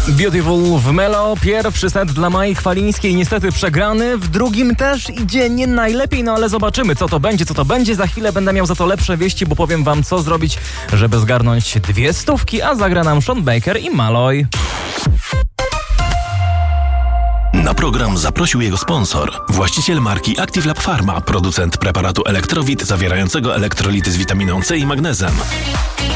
Beautiful w Melo, pierwszy set dla Mai Chwalińskiej niestety przegrany, w drugim też idzie nie najlepiej, no ale zobaczymy co to będzie, za chwilę będę miał za to lepsze wieści, bo powiem wam co zrobić, żeby zgarnąć 200, a zagra nam Sean Baker i Malloy. Na program zaprosił jego sponsor, właściciel marki Active Lab Pharma, producent preparatu Elektrowit zawierającego elektrolity z witaminą C i magnezem.